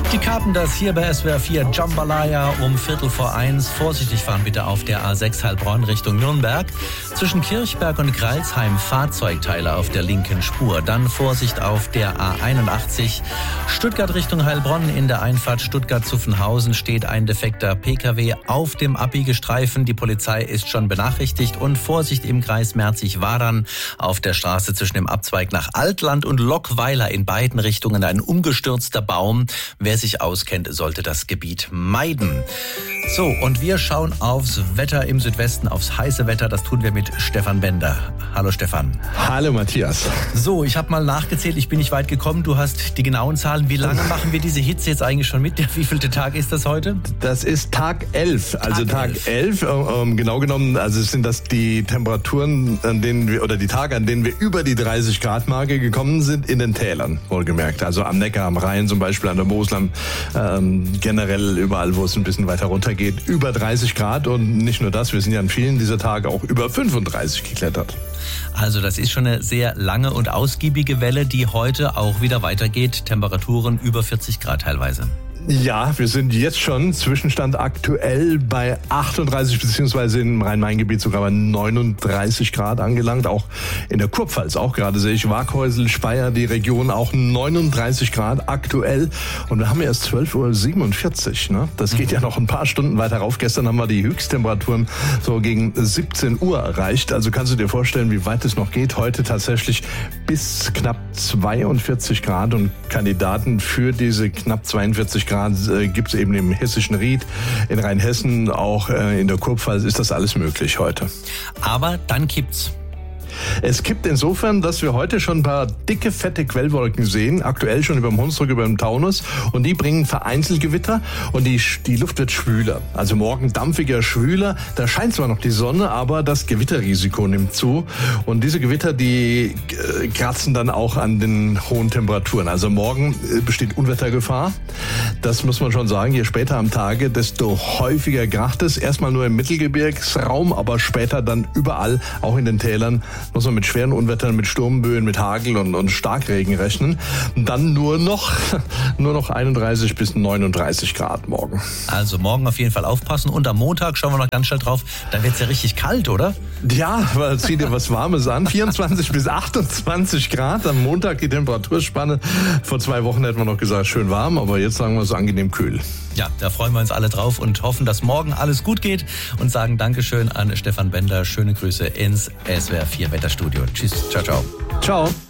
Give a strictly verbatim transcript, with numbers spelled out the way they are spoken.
Die Carpenters hier bei S W R vier Jambalaya um Viertel vor eins. Vorsichtig fahren bitte auf der A sechs Heilbronn Richtung Nürnberg. Zwischen Kirchberg und Greilsheim Fahrzeugteile auf der linken Spur. Dann Vorsicht auf der A einundachtzig Stuttgart Richtung Heilbronn. In der Einfahrt Stuttgart-Zuffenhausen steht ein defekter P K W auf dem Abbiegestreifen. Die Polizei ist schon benachrichtigt. Und Vorsicht im Kreis Merzig-Wadern auf der Straße zwischen dem Abzweig nach Altland und Lockweiler in beiden Richtungen ein umgestürzter Baum. Wer sich auskennt, sollte das Gebiet meiden. So, und wir schauen aufs Wetter im Südwesten, aufs heiße Wetter. Das tun wir mit Stefan Bender. Hallo Stefan. Hallo Matthias. So, ich habe mal nachgezählt, ich bin nicht weit gekommen. Du hast die genauen Zahlen. Wie lange machen wir diese Hitze jetzt eigentlich schon mit? Der wievielte Tag ist das heute? Das ist Tag elf. Also Tag elf, ähm, genau genommen, also sind das die Temperaturen, an denen wir, oder die Tage, an denen wir über die dreißig Grad Marke gekommen sind, in den Tälern, wohlgemerkt. Also am Neckar, am Rhein zum Beispiel, an der Mosel, ähm, generell überall, wo es ein bisschen weiter runter geht, über dreißig Grad. Und nicht nur das, wir sind ja an vielen dieser Tage auch über fünfunddreißig geklettert. Also das ist schon eine sehr lange und ausgiebige Welle, die heute auch wieder weitergeht. Temperaturen über vierzig Grad teilweise. Ja, wir sind jetzt schon Zwischenstand aktuell bei achtunddreißig beziehungsweise im Rhein-Main-Gebiet sogar bei neununddreißig Grad angelangt. Auch in der Kurpfalz, auch gerade sehe ich Waghäusel, Speyer, die Region auch neununddreißig Grad aktuell. Und wir haben erst zwölf Uhr siebenundvierzig. Ne? Das geht ja noch ein paar Stunden weiter rauf. Gestern haben wir die Höchsttemperaturen so gegen siebzehn Uhr erreicht. Also kannst du dir vorstellen, wie weit es noch geht. Heute tatsächlich bis knapp zweiundvierzig Grad und Kandidaten für diese knapp zweiundvierzig Grad äh, gibt es eben im hessischen Ried, in Rheinhessen, auch äh, in der Kurpfalz ist das alles möglich heute. Aber dann kippt's. Es kippt insofern, dass wir heute schon ein paar dicke, fette Quellwolken sehen, aktuell schon über dem Hunsrück, über dem Taunus, und die bringen vereinzelt Gewitter und die, die Luft wird schwüler. Also morgen dampfiger, schwüler, da scheint zwar noch die Sonne, aber das Gewitterrisiko nimmt zu und diese Gewitter, die äh, kratzen dann auch an den hohen Temperaturen. Also morgen äh, besteht Unwettergefahr, das muss man schon sagen, je später am Tage, desto häufiger kracht es, erstmal nur im Mittelgebirgsraum, aber später dann überall, auch in den Tälern, muss man mit schweren Unwettern, mit Sturmböen, mit Hagel und, und Starkregen rechnen. Und dann nur noch, nur noch einunddreißig bis neununddreißig Grad morgen. Also morgen auf jeden Fall aufpassen. Und am Montag schauen wir noch ganz schnell drauf. Da wird es ja richtig kalt, oder? Ja, zieh dir was Warmes an. vierundzwanzig bis achtundzwanzig Grad. Am Montag die Temperaturspanne. Vor zwei Wochen hätten wir noch gesagt, schön warm. Aber jetzt sagen wir so angenehm kühl. Ja, da freuen wir uns alle drauf und hoffen, dass morgen alles gut geht. Und sagen Dankeschön an Stefan Bender. Schöne Grüße ins S W R vier Wetterstudio. Tschüss, ciao, ciao. Ciao.